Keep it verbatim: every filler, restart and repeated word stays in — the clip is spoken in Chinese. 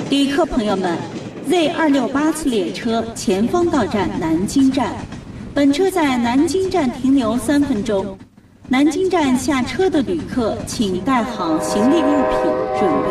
旅客朋友们 ，Z 二六八次列车前方到站南京站，本车在南京站停留三分钟。南京站下车的旅客，请带好行李物品，准备